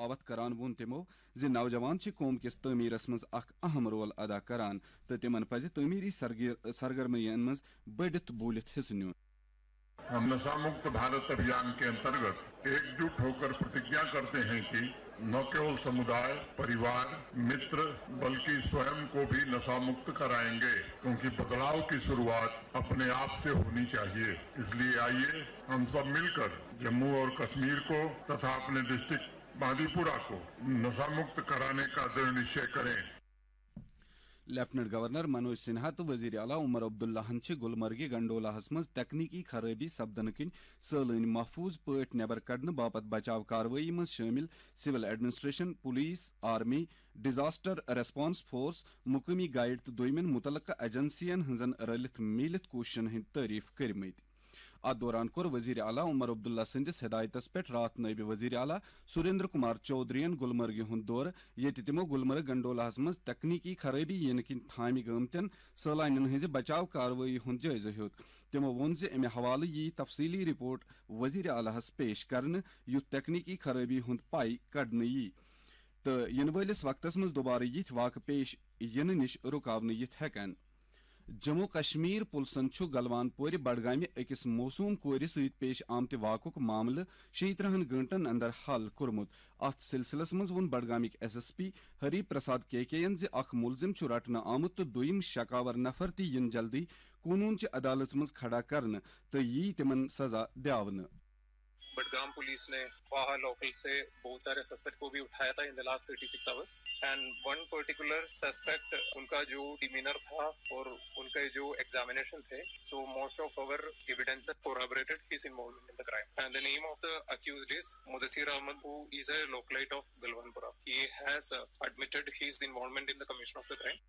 دعوت کران وون تمو زِ نوجوان چھ قوم کس تعمیرس مز اخ اہم رول ادا کران تہٕ تمن پزِ تعمیری سرگرمیین مز بڑھت بولت حصہ نیون. ہم نشہ مکت بھارت ابھیان کے انترگت ایک جٹ ہو کر پرتجھا کرتے ہیں کہ نہ کیول سمدائے پریوار متر بلکہ سوئم کو بھی نشہ مکت کرائیں گے کیونکہ بدلاؤ کی شروعات اپنے آپ سے ہونی چاہیے. اس لیے آئیے ہم سب مل کر جموں اور کشمیر کو تتھا اپنے ڈسٹرکٹ بانڈی پورہ کو نشہ مکت کرانے کا دृढ़ نشچے کریں. لیفٹنٹ گورنر منوج سنہا تو وزیر اعلیٰ عمر عبداللہ گلمرگہ گنڈولاہس مز تکنیکی خرابی سپدن کن سالن محفوظ پٲٹھۍ نیبر کڑنہٕ باپت بچاو کاروٲیی مز شامل civil administration police army disaster response force مقامی گائیڈ تو دویمن متعلقہ ایجنسین ہنزن رلت میلت کوششن ہند تعریف کرمت. ات دوران کور وزیر اعلیٰ عمر عبداللہ سندس ہدایتس پہ رات نائب وزیر اعلیٰ سریندر کمار چودھرین گلمرگہ ہند دور یت تمو گلمرگ گنڈولاہس مز تکنیکی خرابی ین کن تھامہ گمتن سٲلانین ہز بچاو کاروٲیی ہند جٲیزٕ ہیوت. تمو ووٚن زِ امہ حوالہٕ یی تفصیلی رپورٹ وزیر اعلیٰ ہس پیش کرنہٕ یُتھ تکنیکی خرابی ہند پاے کڑنہٕ یی تہٕ ین وٲلس وقتس مز دوبارٕ یتھ واقعہٕ پیش ینہٕ نش رکاونہٕ یتھ ہیکن. جموں کشمیر پُلسن چھُ گلوان پورِ بڈگامہِ أکِس موسوٗم کورِ سۭتۍ پیش آمتہِ واقعُک معاملہٕ 36 گٲنٛٹن اندر حل کوٚرمُت. اتھ سلسلس منٛز ووٚن بڈگامٕکۍ S S P Hari Prasad کے ین زِ اکھ مُلزِم چھُ رٹنہٕ آمُت تہٕ دوٚیِم شکاور نفر تہِ یِن جلدی قونوٗن چہِ عدالت منٛز کھڑا کرنہٕ تہٕ یی تِمن سزا دِیاونہٕ. بڈگام پولیس نے واہا لوکل سے بہت سارے سسپیکٹ کو بھی اٹھایا تھا ان the last 36 hours and one particular suspect ان کا جو ڈیمینر تھا اور ان کے جو ایگزامینیشن تھے سو موسٹ آف اور evidence corroborated his involvement in the crime. And the name of the accused is Mudassir Ahmed, who is a localite of Galwanpura. He has admitted his involvement in the commission of the crime.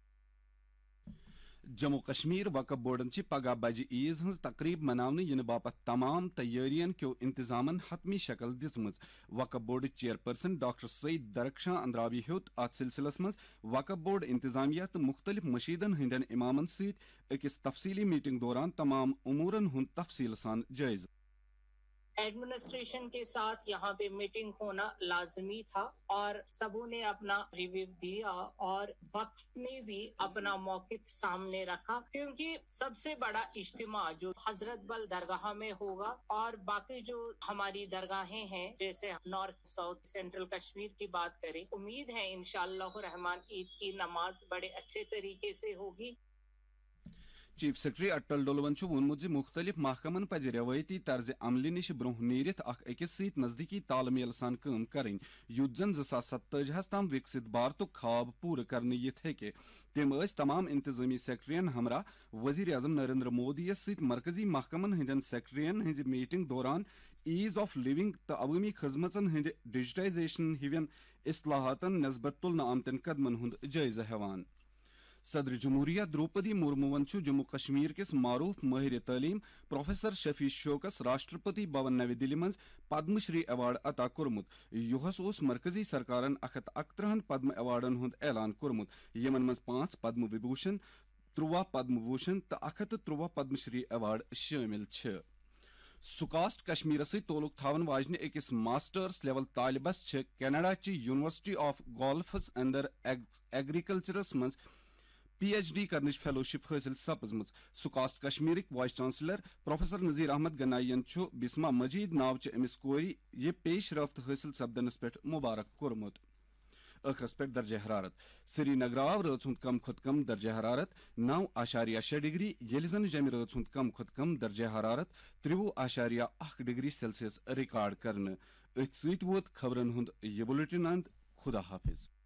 Jammu Kashmir وقف Borden چھ پگہ بجہ عیز his تقریب مناونہ ین باپت تمام تیارین کیو انتظامن حتمی شکل دژمژ. وقف board chairperson doctor سعید درخشاں اندرابی ہیوت ات سلسلس مز وقف بورڈ انتظامیہ تو مختلف مشیدن ہندین امامن ست اکس تفصیلی میٹنگ دوران تمام امورن ہند تفصیل سان جائزہ. ایڈمنسٹریشن کے ساتھ یہاں پہ میٹنگ ہونا لازمی تھا اور سبوں نے اپنا ریویو دیا اور وقف نے بھی اپنا موقف سامنے رکھا کیونکہ سب سے بڑا اجتماع جو حضرت بل درگاہ میں ہوگا اور باقی جو ہماری درگاہیں ہیں جیسے نارتھ ساؤتھ سینٹرل کشمیر کی بات کریں امید ہے انشاءاللہ الرحمن عید کی نماز بڑے اچھے طریقے سے ہوگی. چیف سیکرٹری اٹل ڈولون وونمت مختلف محکمن پز روایتی طرز عملہ نش برہ نیرتھ اخ أکس ست نزدیکی تال میل سان کٲم کریں یُتھ زن 2027 تام وکست بھارتک خواب پورٕ کرنہٕ یِتھ ہیکہِ. تم ٲسۍ تمام انتظامی سیکٹرین ہمراہ وزیر اعظم نریندر مودی یس ست مرکزی محکمن ہندین سیکٹرین ہنزِ میٹنگ دوران ایز آف لیونگ تو عوٲمی خدمژن ہند ڈیجیٹائزیشن ہِوین اصلاحاتن نسبت تلنہٕ آمتین قدمن ہُند جٲیزٕ ہیوان. صدر جمہوریہ دروپدی مرموون جموں کشمیر کس معروف ماہر تعلیم پروفیسر شفیع شوقس راشٹرپتی بھون نو دہلی مز پدم شری ایوارڈ عطا کورمت. یہس اوس مرکزی سرکارن 131 پدم ایوارڈن ہند اعلان کورمت یمن مز 5 پدم وبھوشن 13 پدم بھوشن تو 113 پدم شری ایوارڈ شامل چھ. سکاسٹ کشمیر ست تعلق تھاون واجنہ أکس ماسٹرس لیول طالبس کینیڈا چہ یونیورسٹی آف گالفس اندر ایگریکلچرس مز P H D crunch fellowship حاصل سپزمژ. SKUAST کشمیرک vice chancellor professor Nazir Ahmad گنائین بسما مجید ناوچہ امس کور یہ پیش رفت حاصل سپدنس پہ مبارک کورمت. ٲخرس پہ درجہ حرارت سری نگر آو رٲژ ہُنٛد کم کھۄتہٕ کم درجہ حرارت 9.6 ڈگری ییٚلہِ زن جمہِ رٲژ ہُنٛد کم کھۄتہٕ کم درجہ حرارت 23.1 ڈگری سیلسیس رِکارڈ کرنہٕ. أتھۍ سۭتۍ ووت خبرن ہُنٛد یہِ بُلٹن اند. خدا حافظ.